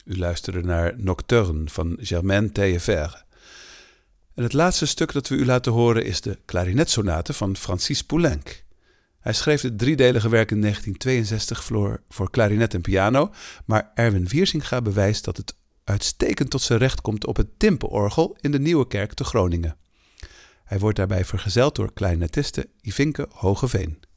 U luisterde naar Nocturne van Germaine Taillefer. En het laatste stuk dat we u laten horen is de klarinetsonate van Francis Poulenc. Hij schreef het driedelige werk in 1962 voor klarinet en piano, maar Erwin Wiersinga bewijst dat het uitstekend tot zijn recht komt op het timpenorgel in de Nieuwe Kerk te Groningen. Hij wordt daarbij vergezeld door klarinetiste Ivinke Hogeveen.